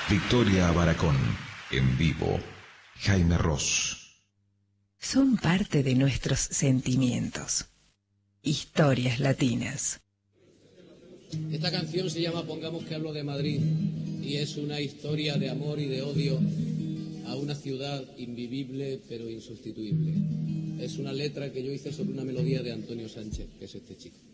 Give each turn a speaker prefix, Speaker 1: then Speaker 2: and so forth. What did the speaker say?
Speaker 1: Victoria Baracón, en vivo. Jaime Ross.
Speaker 2: Son parte de nuestros sentimientos. Historias latinas.
Speaker 3: Esta canción se llama Pongamos que hablo de Madrid y es una historia de amor y de odio a una ciudad invivible pero insustituible. Es una letra que yo hice sobre una melodía de Antonio Sánchez, que es este chico.